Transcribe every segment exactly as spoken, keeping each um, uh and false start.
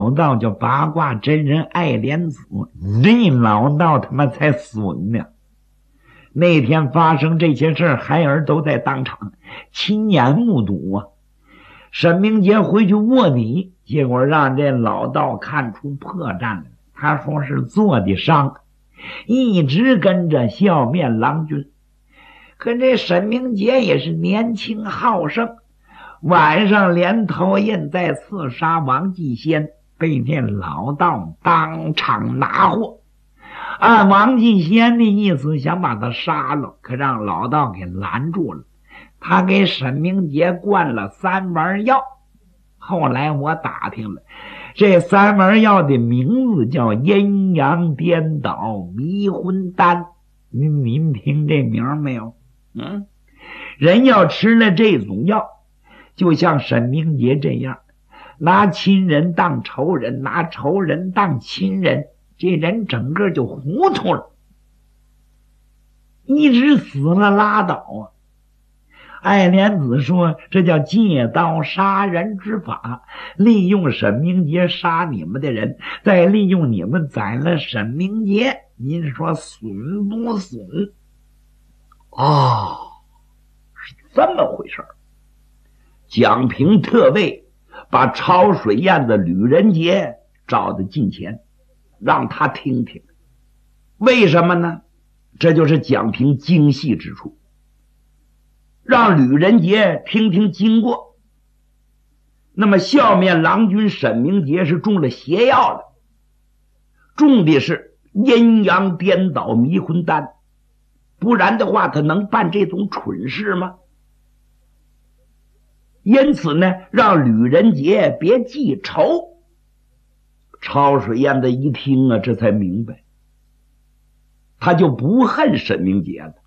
老道叫八卦真人爱莲子，这老道他妈才损呢。那天发生这些事儿，孩儿都在当场亲眼目睹啊。沈明杰回去卧底，结果让这老道看出破绽来，他说是做的伤，一直跟着笑面郎君。可这沈明杰也是年轻好胜，晚上连头印在刺杀王继先，被这老道当场拿获。按王继先的意思想把他杀了，可让老道给拦住了。他给沈明杰灌了三丸药，后来我打听了，这三丸药的名字叫阴阳颠倒迷魂丹。您您听这名没有？嗯，人要吃了这种药，就像沈明杰这样，拿亲人当仇人，拿仇人当亲人，这人整个就糊涂了，一直死了拉倒啊。爱莲子说这叫借刀杀人之法，利用沈明杰杀你们的人，再利用你们宰了沈明杰，您说损不损？哦，是这么回事。蒋平特为把抄水砚的吕仁杰找到近前，让他听听。为什么呢？这就是蒋平精细之处，让吕仁杰听听经过。那么笑面郎君沈明杰是中了邪药了，中的是阴阳颠倒迷魂丹，不然的话他能办这种蠢事吗？因此呢，让吕仁杰别记仇。抄水砚的一听啊，这才明白，他就不恨沈明杰了。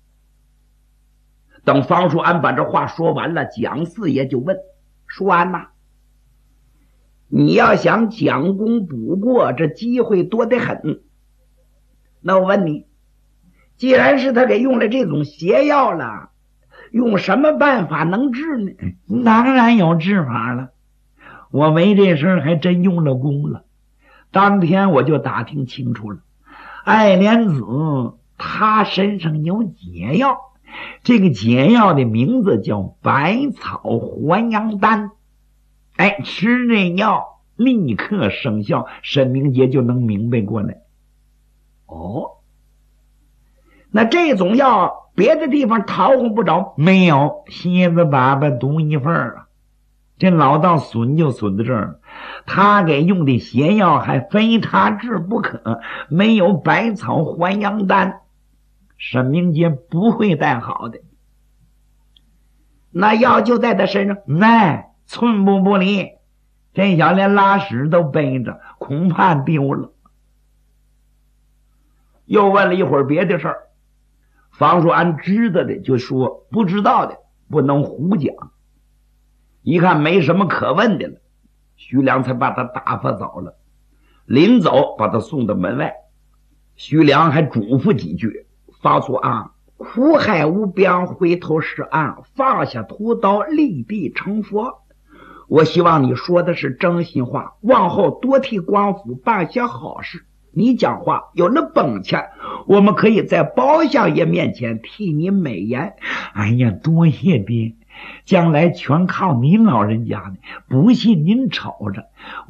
等方术安把这话说完了，蒋四爷就问：书安呐、啊，你要想蒋公补过，这机会多得很。那我问你，既然是他给用了这种邪药了，用什么办法能治呢？当然有治法了，我为这事儿还真用了功了。当天我就打听清楚了，爱莲子她身上有解药，这个解药的名字叫百草还阳丹。哎，吃这药立刻生效，沈明杰就能明白过来。哦，那这种药别的地方讨哄不着？没有，蝎子粑粑独一份啊。这老道损就损到这儿，他给用的邪药还非他治不可，没有百草还阳丹，沈明杰不会带好的。那药就在他身上，哎，寸步不离。这小连拉屎都背着，恐怕丢了。又问了一会儿别的事儿，方术安知道的就说，不知道的不能胡讲。一看没什么可问的了，徐良才把他打发走了。临走把他送到门外，徐良还嘱咐几句：方术安，苦海无边，回头是岸，放下屠刀，立地成佛。我希望你说的是真心话，往后多替官府办些好事。你讲话有了本钱，我们可以在包相爷面前替你美言。哎呀，多谢爹，将来全靠您老人家的，不信您瞅着。